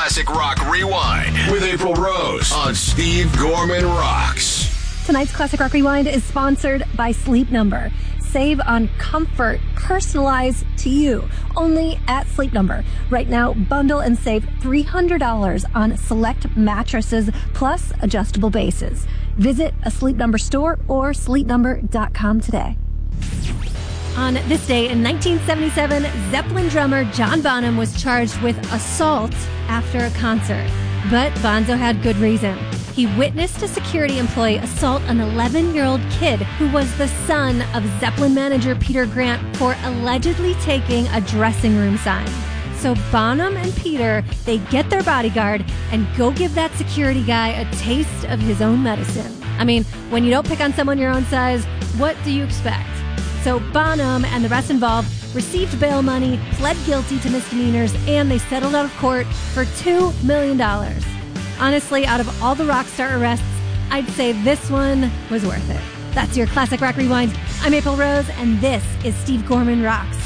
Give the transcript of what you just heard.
Classic Rock Rewind with April Rose on Steve Gorman Rocks. Tonight's Classic Rock Rewind is sponsored by Sleep Number. Save on comfort, personalized to you, only at Sleep Number. Right now, bundle and save $300 on select mattresses plus adjustable bases. Visit a Sleep Number store or sleepnumber.com today. On this day in 1977, Zeppelin drummer John Bonham was charged with assault after a concert. But Bonzo had good reason. He witnessed a security employee assault an 11-year-old kid who was the son of Zeppelin manager Peter Grant for allegedly taking a dressing room sign. So Bonham and Peter, they get their bodyguard and go give that security guy a taste of his own medicine. I mean, when you don't pick on someone your own size, what do you expect? So Bonham and the rest involved received bail money, pled guilty to misdemeanors, and they settled out of court for $2 million. Honestly, out of all the rock star arrests, I'd say this one was worth it. That's your Classic Rock Rewind. I'm April Rose, and this is Steve Gorman Rocks.